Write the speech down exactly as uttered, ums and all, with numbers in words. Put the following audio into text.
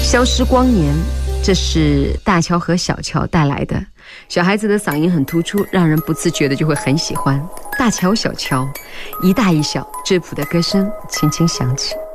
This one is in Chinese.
消失光年，这是大乔和小乔带来的。小孩子的嗓音很突出，让人不自觉的就会很喜欢。大乔小乔，一大一小，质朴的歌声轻轻响起。